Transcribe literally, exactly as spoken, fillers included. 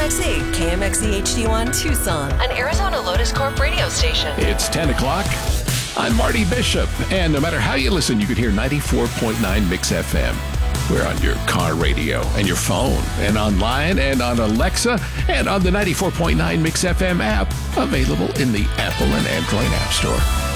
X E, K M X E H D one Tucson, an Arizona Lotus Corp radio station. It's ten o'clock. I'm Marty Bishop, and no matter how you listen, you can hear ninety-four point nine Mix F M. We're on your car radio and your phone and online and on Alexa and on the ninety-four point nine Mix F M app, available in the Apple and Android App Store.